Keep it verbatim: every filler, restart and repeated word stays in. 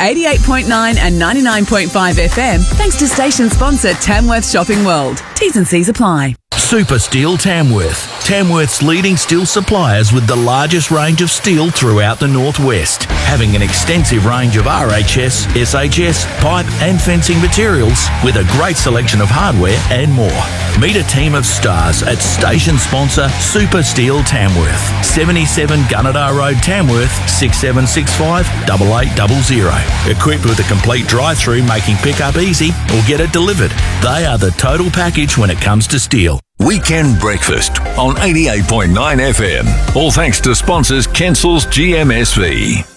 eighty-eight point nine and ninety-nine point five F M thanks to station sponsor Tamworth Shopping World. T's and C's apply. Super Steel Tamworth. Tamworth's leading steel suppliers with the largest range of steel throughout the northwest, having an extensive range of R H S, S H S, pipe and fencing materials with a great selection of hardware and more. Meet a team of stars at station sponsor Super Steel Tamworth. seventy-seven Gunnedah Road, Tamworth, six seven six five, eight eight zero zero. Equipped with a complete drive-through making pickup easy or get it delivered. They are the total package when it comes to steel. Weekend Breakfast on eighty-eight point nine F M. All thanks to sponsors Kensel's G M S V.